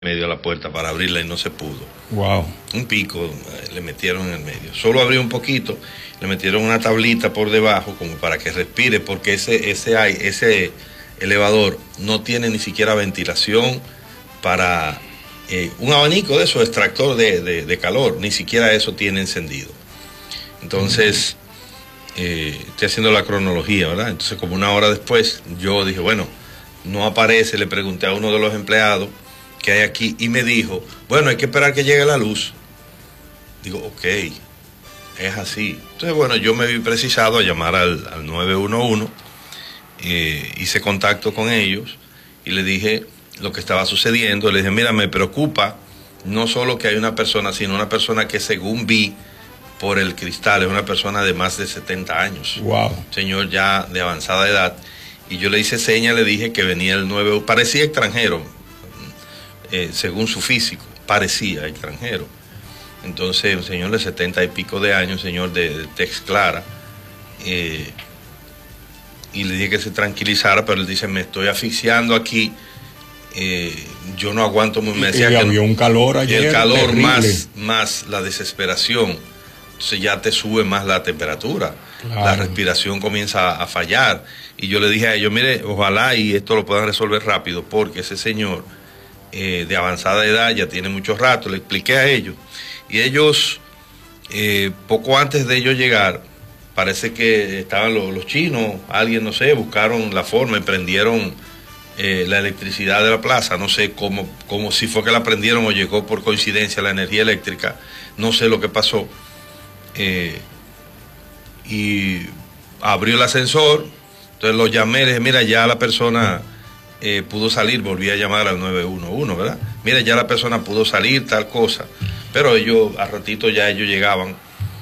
medio a la puerta para abrirla y no se pudo. Wow. Un pico le metieron en el medio. Solo abrió un poquito, le metieron una tablita por debajo como para que respire, porque ese elevador no tiene ni siquiera ventilación para un abanico de eso, extractor de calor, ni siquiera eso tiene encendido. Entonces, estoy haciendo la cronología, ¿verdad? Entonces, como una hora después, yo dije, bueno, no aparece, le pregunté a uno de los empleados que hay aquí y me dijo, bueno, hay que esperar que llegue la luz. Digo, ok, es así. Entonces, bueno, yo me vi precisado a llamar al 911, hice contacto con ellos y le dije lo que estaba sucediendo. Le dije, mira, me preocupa no solo que hay una persona, sino una persona que según vi por el cristal, es una persona de más de 70 años. Wow. Señor ya de avanzada edad. Y yo le hice seña, le dije que venía el 911, parecía extranjero, según su físico, parecía extranjero. Entonces, un señor de 70 y pico de años, señor de tez clara, y le dije que se tranquilizara, pero él dice, me estoy asfixiando aquí, yo no aguanto muy. Me decía que había un calor ayer, el calor terrible. más la desesperación, entonces ya te sube más la temperatura, claro. La respiración comienza a fallar, y yo le dije a ellos, mire, ojalá y esto lo puedan resolver rápido, porque ese señor de avanzada edad ya tiene mucho rato. Le expliqué a ellos, y ellos, poco antes de ellos llegar, parece que estaban los chinos, alguien, no sé, buscaron la forma y prendieron la electricidad de la plaza. No sé cómo si fue que la prendieron o llegó por coincidencia la energía eléctrica, no sé lo que pasó, y abrió el ascensor. Entonces los llamé, le dije, mira, ya la persona pudo salir, volví a llamar al 911, ¿verdad? Mira, ya la persona pudo salir, tal cosa. Pero ellos, a ratito ya ellos llegaban,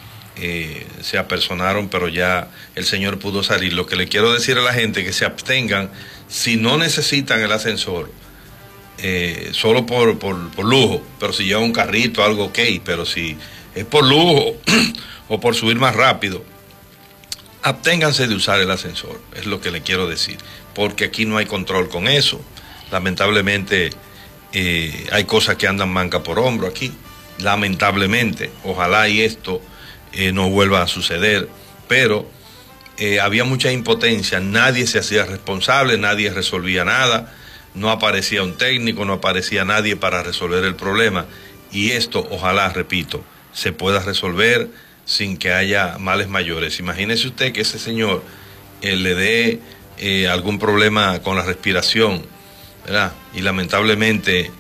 se apersonaron, pero ya el señor pudo salir. Lo que le quiero decir a la gente es que se abstengan, si no necesitan el ascensor, solo por lujo, pero si lleva un carrito, algo ok, pero si es por lujo o por subir más rápido, absténganse de usar el ascensor, es lo que le quiero decir, porque aquí no hay control con eso. Lamentablemente hay cosas que andan manca por hombro aquí, lamentablemente. Ojalá y esto no vuelva a suceder, pero había mucha impotencia, nadie se hacía responsable, nadie resolvía nada, no aparecía un técnico, no aparecía nadie para resolver el problema, y esto, ojalá, repito, se pueda resolver sin que haya males mayores. Imagínese usted que ese señor le dé algún problema con la respiración, ¿verdad? Y lamentablemente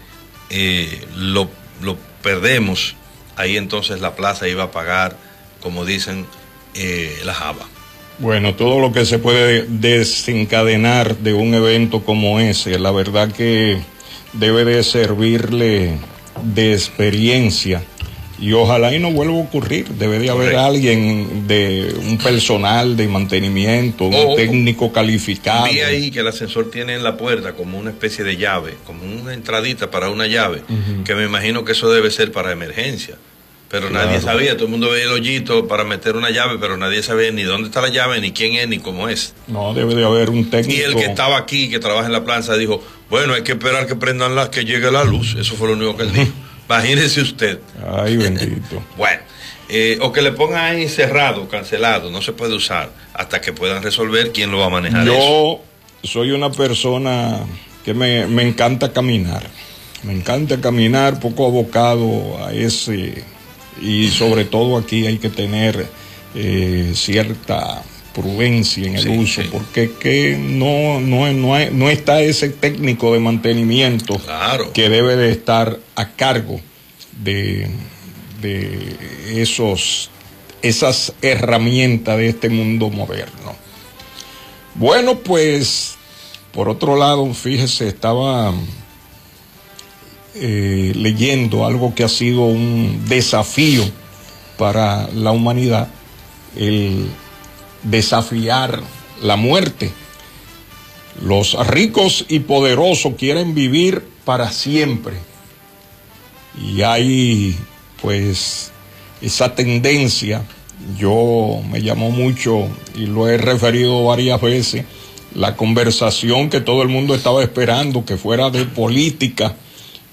lo perdemos. Ahí entonces la plaza iba a pagar, como dicen, la java. Bueno, todo lo que se puede desencadenar de un evento como ese, la verdad que debe de servirle de experiencia. Y ojalá y no vuelva a ocurrir. Debe de haber alguien, un personal de mantenimiento, un técnico calificado. Vi ahí que el ascensor tiene en la puerta como una especie de llave, como una entradita para una llave, que me imagino que eso debe ser para emergencia. Pero claro, nadie sabía, todo el mundo veía el hoyito para meter una llave, pero nadie sabía ni dónde está la llave, ni quién es, ni cómo es. No, debe de haber un técnico. Y el que estaba aquí, que trabaja en la planta, dijo, bueno, hay que esperar que prendan que llegue la luz. Eso fue lo único que él dijo. Imagínese usted. Ay, bendito. Bueno, o que le pongan ahí cerrado, cancelado, no se puede usar hasta que puedan resolver quién lo va a manejar. Yo soy una persona que me encanta caminar. Me encanta caminar, poco abocado a ese, y sobre todo aquí hay que tener cierta prudencia en el uso, porque que no está ese técnico de mantenimiento, claro, que debe de estar a cargo de esas herramientas de este mundo moderno. Bueno, pues por otro lado, fíjese, estaba leyendo algo que ha sido un desafío para la humanidad, el desafiar la muerte. Los ricos y poderosos quieren vivir para siempre, y hay pues esa tendencia. Yo me llamó mucho, y lo he referido varias veces, la conversación que todo el mundo estaba esperando, que fuera de política,